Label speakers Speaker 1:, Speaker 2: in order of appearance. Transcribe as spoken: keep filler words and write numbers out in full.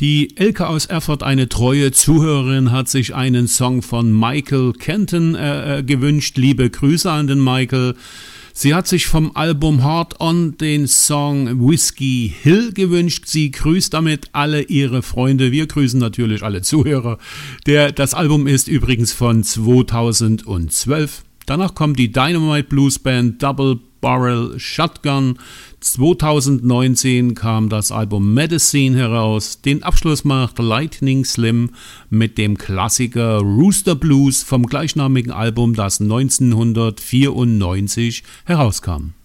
Speaker 1: Die Elke aus Erfurt, eine treue Zuhörerin, hat sich einen Song von Michael Kenton äh, äh, gewünscht. Liebe Grüße an den Michael. Sie hat sich vom Album Hard On den Song Whiskey Hill gewünscht. Sie grüßt damit alle ihre Freunde. Wir grüßen natürlich alle Zuhörer. Der, das Album ist übrigens von zweitausendzwölf. Danach kommt die Dynamite Blues Band Double Barrel Shotgun. zweitausendneunzehn kam das Album Medicine heraus. Den Abschluss macht Lightning Slim mit dem Klassiker Rooster Blues vom gleichnamigen Album, das neunzehnhundertvierundneunzig herauskam.